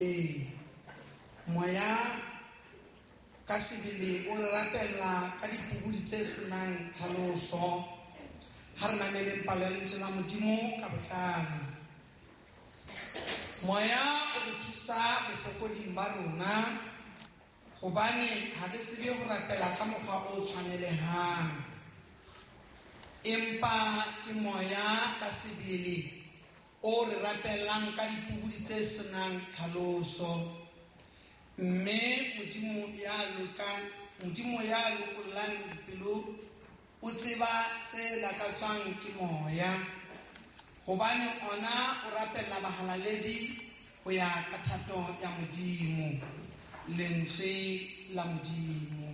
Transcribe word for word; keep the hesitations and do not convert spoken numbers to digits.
e moya ka sebele o re rapella ka dipubudi tse senang tlhaloso ha re mameleng palo ya lentswe la Modimo ka botlalo. Moya o re thusa bofokodi ba rona hobane ha re tsebe ho rapela ka mokgwa o tshwanelehang, empa ke moya ka sebele o re rapellang ka dipubudi tse senang tlhaloso, mme Modimo ya lokang Modimo ya lokollang pelo o tseba se lakatswang ke moya, hobane ona o rapella bahalaledi ho ya ka thato ya Modimo, lentswe la Modimo.